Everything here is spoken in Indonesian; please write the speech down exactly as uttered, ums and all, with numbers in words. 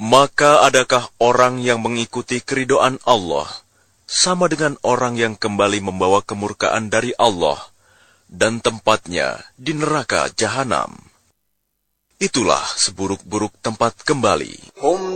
Maka adakah orang yang mengikuti keridhaan Allah sama dengan orang yang kembali membawa kemurkaan dari Allah dan tempatnya di neraka jahanam? Itulah seburuk-buruk tempat kembali. Hum